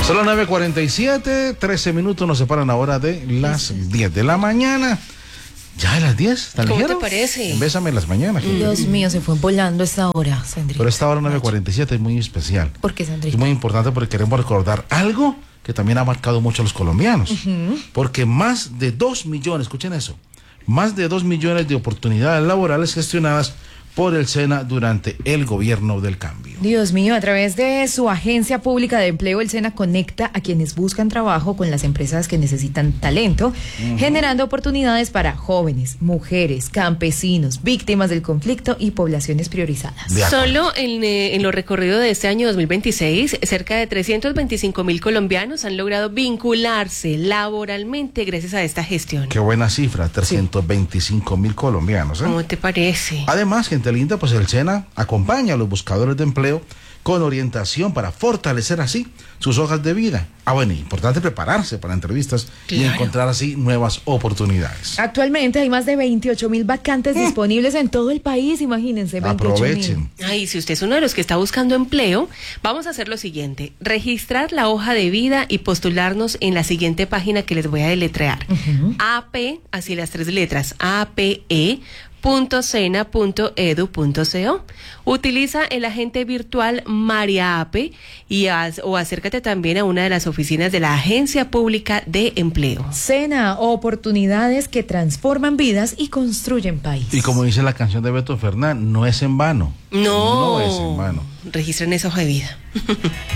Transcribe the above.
Son las 9:47, 13 minutos nos separan ahora de las 10 de la mañana. ¿Ya a las 10? ¿Tan ¿Cómo ligero? te parece? Bésame las mañanas. Dios mío, se fue volando esta hora, Sandrita. Pero esta hora 9:47 es muy especial. ¿Por qué, Sandrita? Es muy importante porque queremos recordar algo que también ha marcado mucho a los colombianos. Porque más de 2 millones, escuchen eso, más de 2 millones de oportunidades laborales gestionadas por el SENA durante el gobierno del cambio. Dios mío, a través de su agencia pública de empleo, el SENA conecta a quienes buscan trabajo con las empresas que necesitan talento, generando oportunidades para jóvenes, mujeres, campesinos, víctimas del conflicto y poblaciones priorizadas. Solo en lo recorrido de este año 2026, cerca de 325.000 colombianos han logrado vincularse laboralmente gracias a esta gestión. Qué buena cifra, 325.000 colombianos. ¿Cómo te parece? Además, gente linda, pues el SENA acompaña a los buscadores de empleo con orientación para fortalecer así sus hojas de vida. Bueno, importante prepararse para entrevistas y encontrar así nuevas oportunidades. Actualmente hay más de 28.000 vacantes disponibles en todo el país, imagínense. 28.000. Aprovechen. Ay, si usted es uno de los que está buscando empleo, vamos a hacer lo siguiente: registrar la hoja de vida y postularnos en la siguiente página que les voy a deletrear. AP, así las 3 letras, ape.sena.edu.co. Utiliza el agente virtual María Ape o acércate también a una de las oficinas de la Agencia Pública de Empleo. SENA, oportunidades que transforman vidas y construyen país. Y como dice la canción de Beto Fernán, no es en vano. No es en vano. Registren esa hoja de vida.